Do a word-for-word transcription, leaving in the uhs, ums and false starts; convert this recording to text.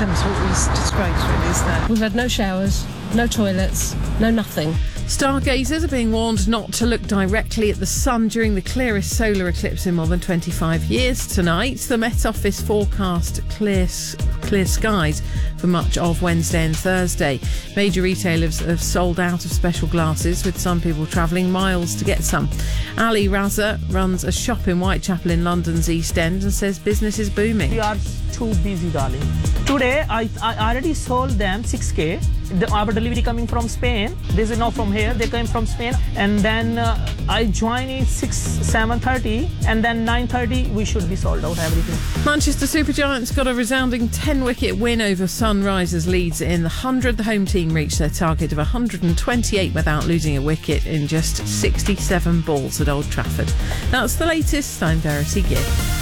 Thames Water is disgrace, really, isn't it? We've had no showers, no toilets, no nothing. Stargazers are being warned not to look directly at the sun during the clearest solar eclipse in more than twenty-five years tonight. The Met Office forecast clear, clear skies for much of Wednesday and Thursday. Major retailers have sold out of special glasses, with some people travelling miles to get some. Ali Raza runs a shop in Whitechapel in London's East End and says business is booming. We are too busy, darling. Today, I, I already sold them six K. The, our delivery coming from Spain. This is not from here. They came from Spain. And then uh, I join in six, seven thirty. And then nine thirty, we should be sold out everything. Manchester Supergiants got a resounding ten-wicket win over Sunrisers Leeds in the one hundred. The home team reached their target of one hundred twenty-eight without losing a wicket in just sixty-seven balls at Old Trafford. That's the latest. I'm Verity Gibb.